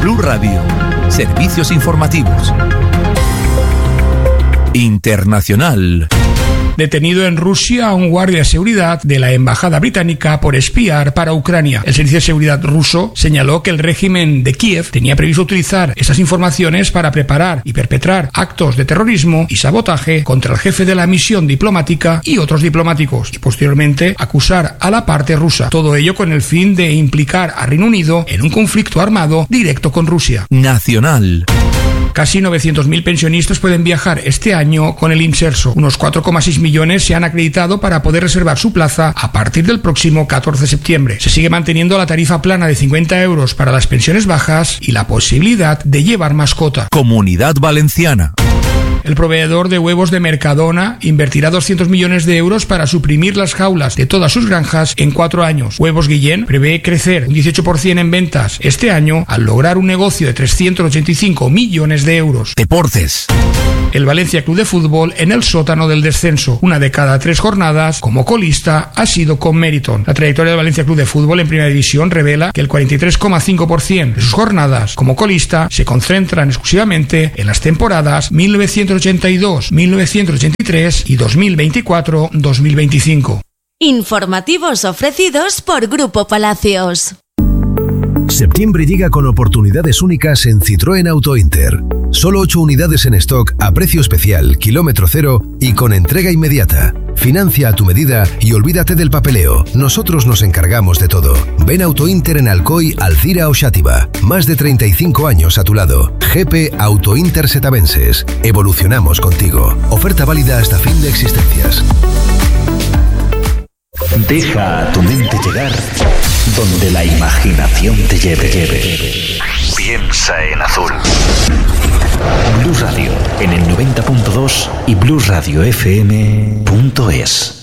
Blue Radio. Servicios informativos. Internacional. Detenido en Rusia a un guardia de seguridad de la embajada británica por espiar para Ucrania. El Servicio de Seguridad ruso señaló que el régimen de Kiev tenía previsto utilizar esas informaciones para preparar y perpetrar actos de terrorismo y sabotaje contra el jefe de la misión diplomática y otros diplomáticos, y posteriormente acusar a la parte rusa. Todo ello con el fin de implicar a Reino Unido en un conflicto armado directo con Rusia. Nacional. Casi 900.000 pensionistas pueden viajar este año con el Inserso. Unos 4,6 millones se han acreditado para poder reservar su plaza a partir del próximo 14 de septiembre. Se sigue manteniendo la tarifa plana de 50 euros para las pensiones bajas y la posibilidad de llevar mascota. Comunidad Valenciana. El proveedor de huevos de Mercadona invertirá 200 millones de euros para suprimir las jaulas de todas sus granjas en 4 años. Huevos Guillén prevé crecer un 18% en ventas este año al lograr un negocio de 385 millones de euros. Deportes. El Valencia Club de Fútbol en el sótano del descenso. Una de cada 3 jornadas como colista ha sido con Meriton. La trayectoria del Valencia Club de Fútbol en Primera División revela que el 43,5% de sus jornadas como colista se concentran exclusivamente en las temporadas 1982, 1983 y 2024-2025. Informativos ofrecidos por Grupo Palacios. Septiembre llega con oportunidades únicas en Citroën Auto Inter. Solo 8 unidades en stock a precio especial, kilómetro cero y con entrega inmediata. Financia a tu medida y olvídate del papeleo. Nosotros nos encargamos de todo. Ven Auto Inter en Alcoy, Alcira o Xàtiva. Más de 35 años a tu lado. GP Auto Inter Setavenses. Evolucionamos contigo. Oferta válida hasta fin de existencias. Deja a tu mente llegar donde la imaginación te lleve. Piensa en azul. Blue Radio en el 90.2 y blueradiofm.es.